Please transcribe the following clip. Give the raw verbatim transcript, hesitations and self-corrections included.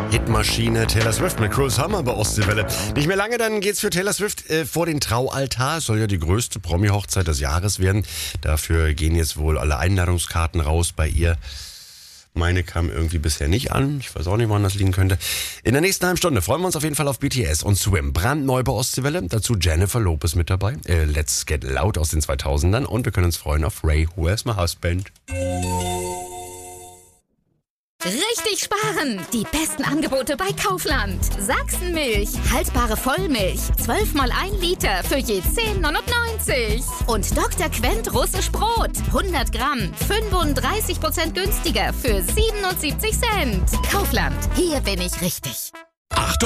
Hitmaschine Taylor Swift mit Cruise Hammer bei Ostseewelle. Nicht mehr lange, dann geht's für Taylor Swift äh, vor den Traualtar. Es soll ja die größte Promi-Hochzeit des Jahres werden. Dafür gehen jetzt wohl alle Einladungskarten raus bei ihr. Meine kam irgendwie bisher nicht an. Ich weiß auch nicht, woran das liegen könnte. In der nächsten halben Stunde freuen wir uns auf jeden Fall auf B T S und Swim. Brandneu bei Ostseewelle. Dazu Jennifer Lopez mit dabei. Äh, Let's Get Loud aus den zweitausendern. Und wir können uns freuen auf Ray, Where's My Husband? Richtig sparen! Die besten Angebote bei Kaufland. Sachsenmilch, haltbare Vollmilch, zwölf mal ein Liter für je zehn neunundneunzig. Und Doktor Quent russisch Brot, hundert Gramm, fünfunddreißig Prozent günstiger für siebenundsiebzig Cent. Kaufland, hier bin ich richtig. Achtung!